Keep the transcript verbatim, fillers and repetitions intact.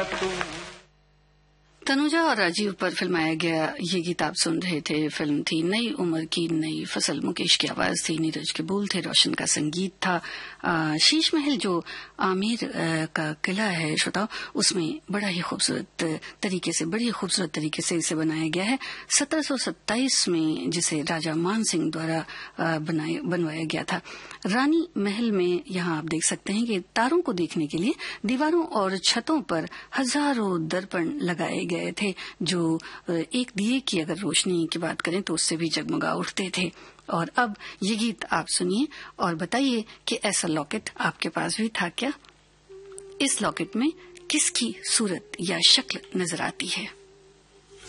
तनुजा और राजीव पर फिल्माया गया ये गीत आप सुन रहे थे। फिल्म थी नई उम्र की नई फसल। मुकेश की आवाज थी, नीरज के बोल थे, रोशन का संगीत था। आ, शीश महल जो आमिर आ, का किला है श्रोताओ, उसमें बड़ा ही खूबसूरत तरीके से बड़ी खूबसूरत तरीके से इसे बनाया गया है। सत्रह सौ सत्ताईस में जिसे राजा मान सिंह द्वारा बनवाया गया था। रानी महल में यहाँ आप देख सकते हैं कि तारों को देखने के लिए दीवारों और छतों पर हजारों दर्पण लगाए गए थे, जो एक दिए की अगर रोशनी की बात करें तो उससे भी जगमगा उठते थे। और अब ये गीत आप सुनिए और बताइए कि ऐसा लॉकेट आपके पास भी था क्या? इस लॉकेट में किसकी सूरत या शक्ल नजर आती है?